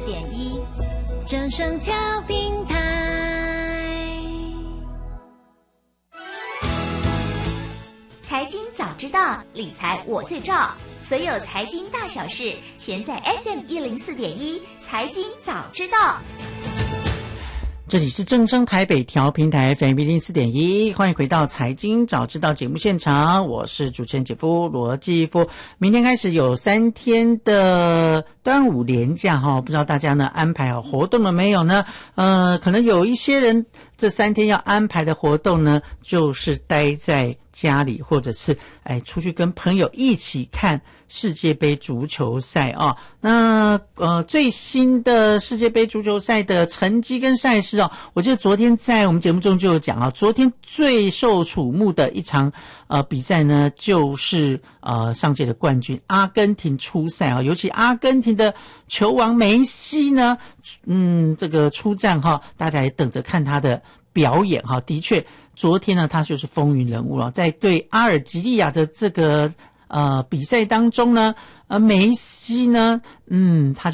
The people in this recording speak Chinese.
104.1正声调频台。 财经早知道，理财我最照。所有财经大小事，全在 FM104.1财经早知道。 这里是正声台北调频台 FM104.1，欢迎回到财经早知道节目现场，我是主持人姐夫罗继夫。明天开始有3天的端午连假哈，不知道大家呢安排好活动了没有呢？可能有一些人这3天要安排的活动呢，就是待在家里，或者是出去跟朋友一起看世界杯足球赛啊。那最新的世界杯足球赛的成绩跟赛事哦，我记得昨天在我们节目中就有讲啊，昨天最受瞩目的一场比赛呢，就是上届的冠军阿根廷出赛啊，尤其阿根廷的球王梅西呢，这个出战哈，大家也等着看他的表演哈。的确，昨天呢，他就是风云人物了，在对阿尔及利亚的这个比赛当中呢，梅西呢，他